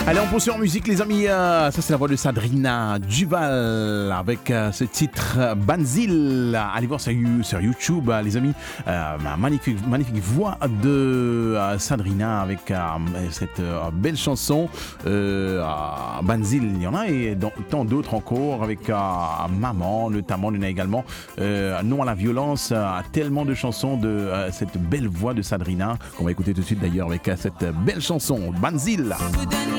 Allez, on poursuit en musique, les amis. Ça, c'est la voix de Sadrina Duval avec ce titre Banzil. Allez voir sur YouTube, les amis. Magnifique voix de Sadrina avec cette belle chanson Banzil. Il y en a et tant d'autres encore avec Maman, notamment. Il y en a également Non à la violence. Tellement de chansons de cette belle voix de Sadrina qu'on va écouter tout de suite d'ailleurs avec cette belle chanson Banzil.